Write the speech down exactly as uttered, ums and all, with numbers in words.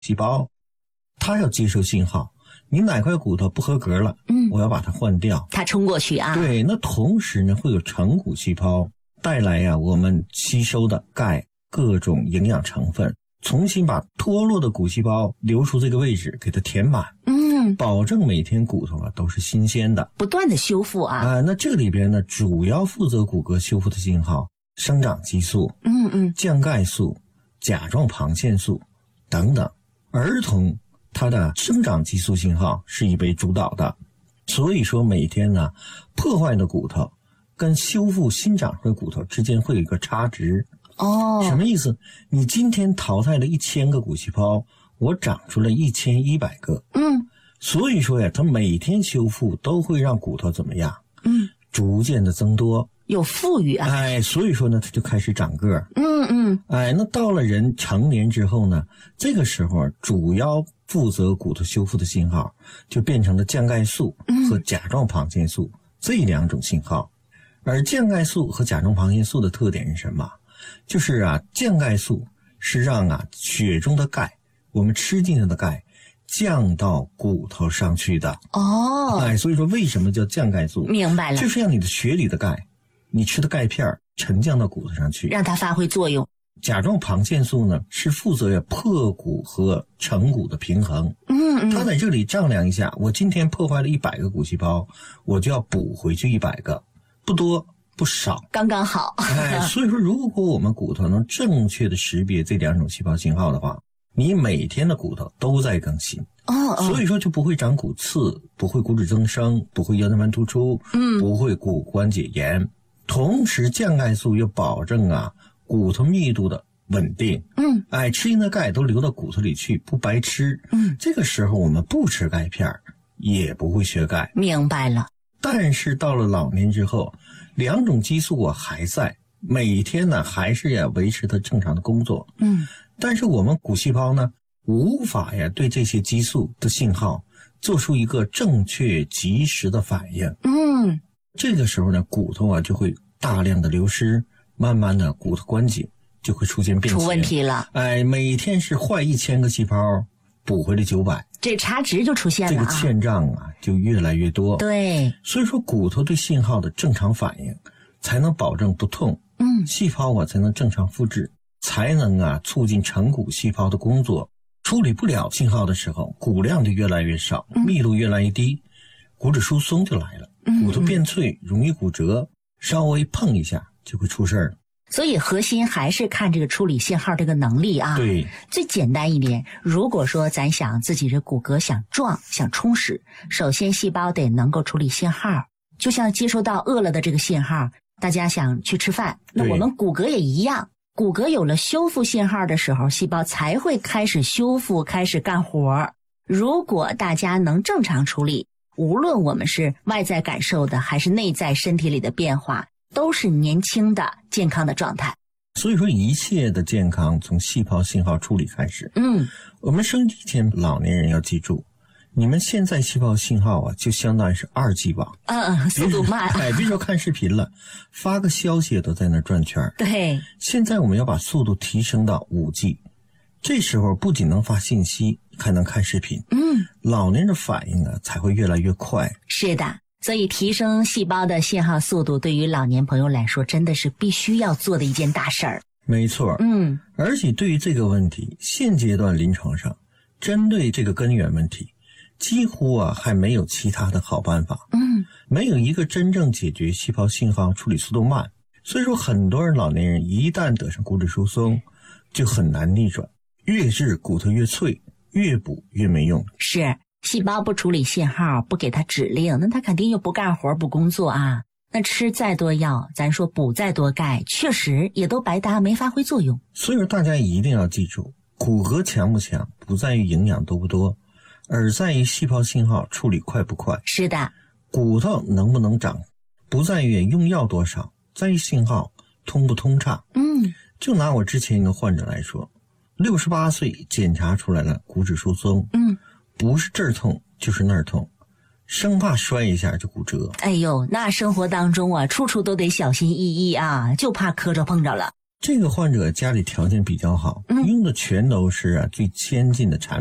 细胞，它要接受信号，你哪块骨头不合格了，嗯，我要把它换掉， 它冲过去啊。 对，那同时呢，会有成骨细胞带来呀、啊、我们吸收的钙各种营养成分，重新把脱落的骨细胞留出这个位置，给它填满，嗯，保证每天骨头啊都是新鲜的， 不断的修复啊。 啊、呃，那这里边呢，主要负责骨骼修复的信号，生长激素，嗯嗯，降钙素、甲状旁腺素等等。儿童它的生长激素信号是以为主导的，所以说每天呢，破坏的骨头跟修复新长出的骨头之间会有一个差值。哦，什么意思？你今天淘汰了一千个骨细胞，我长出了一千一百个。嗯，所以说呀，它每天修复都会让骨头怎么样？嗯，逐渐的增多， 有富裕啊。 哎，所以说呢，它就开始长个儿。 嗯嗯， 哎，那到了人成年之后呢，这个时候主要负责骨头修复的信号就变成了降钙素和甲状旁腺素、嗯、这两种信号。而降钙素和甲状旁腺素的特点是什么？就是啊，降钙素是让啊血中的钙，我们吃进去的钙降到骨头上去的。哦，哎，所以说为什么叫降钙素？ 明白了， 就是让你的血里的钙，你吃的钙片沉降到骨头上去， 让它发挥作用。 甲状旁腺素呢，是负责破骨和成骨的平衡。嗯嗯，它在这里丈量一下，我今天破坏了一百个骨细胞，我就要补回去一百个，不多不少， 刚刚好。 哎，所以说，如果我们骨头能正确的识别这两种细胞信号的话，你每天的骨头都在更新。哦哦，所以说就不会长骨刺，不会骨质增生，不会腰间盘突出，嗯，不会骨关节炎。同时，降钙素又保证啊骨头密度的稳定。嗯，哎，吃进的钙都流到骨头里去，不白吃。嗯，这个时候我们不吃钙片也不会缺钙。 明白了。 但是到了老年之后，两种激素啊还在，每天呢还是要维持它正常的工作。嗯，但是我们骨细胞呢无法呀对这些激素的信号做出一个正确及时的反应。嗯，这个时候呢骨头啊就会大量的流失，慢慢的骨头关节就会出现变形， 出问题了。 哎，每天是坏一千个细胞，补回了九百， 这差值就出现了、啊、 这个欠账啊就越来越多。 对， 所以说骨头对信号的正常反应，才能保证不痛，嗯，细胞啊才能正常复制，才能啊促进成骨细胞的工作。处理不了信号的时候，骨量就越来越少，密度越来越低，骨质疏松就来了，骨头变脆，容易骨折，稍微碰一下就会出事儿。 所以核心还是看这个处理信号这个能力啊。 对， 最简单一点，如果说咱想自己的骨骼想壮想充实，首先细胞得能够处理信号，就像接收到饿了的这个信号，大家想去吃饭，那我们骨骼也一样，骨骼有了修复信号的时候，细胞才会开始修复，开始干活。如果大家能正常处理，无论我们是外在感受的还是内在身体里的变化，都是年轻的健康的状态。 所以说一切的健康从细胞信号处理开始。嗯，我们生之前老年人要记住，你们现在细胞信号啊就相当于是二 G 网。 嗯，速度慢。 哎，别说看视频了，发个消息都在那转圈。 对， 现在我们要把速度提升到五 G， 这时候不仅能发信息，还能看视频。嗯，老年人的反应啊才会越来越快。 是的，所以提升细胞的信号速度对于老年朋友来说真的是必须要做的一件大事儿。 没错。嗯，而且对于这个问题，现阶段临床上针对这个根源问题几乎啊还没有其他的好办法。嗯，没有一个真正解决细胞信号处理速度慢。所以说很多人老年人一旦得上骨质疏松就很难逆转，越治骨头越脆，越补越没用。 是，细胞不处理信号，不给它指令，那它肯定就不干活不工作啊。那吃再多药，咱说补再多钙，确实也都白搭，没发挥作用。 所以说大家一定要记住，骨骼强不强不在于营养多不多，而在于细胞信号处理快不快。 是的， 骨头能不能长不在于用药多少，在于信号通不通畅。嗯，就拿我之前一个患者来说，六十八岁检查出来了骨质疏松。嗯，不是这儿痛就是那儿痛，生怕摔一下就骨折。 哎呦，那生活当中啊，处处都得小心翼翼啊，就怕磕着碰着了。 这个患者家里条件比较好，嗯、用的全都是啊最先进的产品。